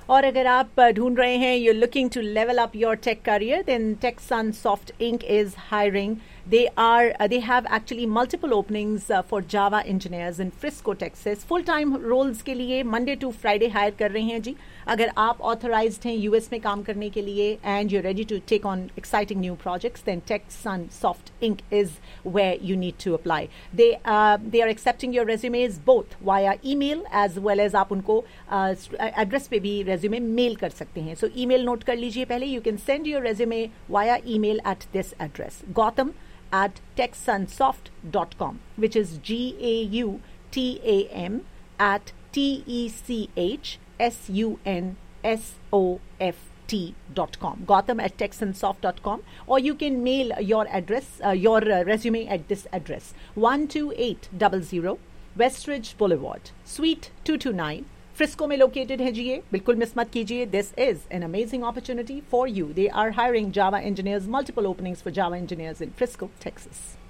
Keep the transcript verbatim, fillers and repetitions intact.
और अगर आप uh, ढूंढ रहे हैं, you're looking to level up your tech career, then TechSunsoft Incorporated is hiring. They are uh, they have actually multiple openings uh, for Java engineers in Frisco, Texas. Full time roles के लिए Monday to Friday hire कर रहे हैं जी. अगर आप authorized हैं U S में काम करने के लिए and you're ready to take on exciting new projects, then TechSunsoft Incorporated is where you need to apply. They uh, they are accepting your resumes both via email as well as आप उनको address uh, पे भी resume mail कर सकते हैं. So email note कर लीजिए पहले. You can send your resume via email at this address, Gautam at techsunsoft dot com, which is G A U T A M at T E C H S U N S O F T dot com. Gautam at techsunsoft dot com, or you can mail your address, uh, your uh, resume at this address, one two eight zero zero Westridge Boulevard, Suite two two nine. Frisco में located है जी ये, बिल्कुल miss मत कीजिए. This is an amazing opportunity for you. They are hiring Java engineers, multiple openings for Java engineers in Frisco, Texas.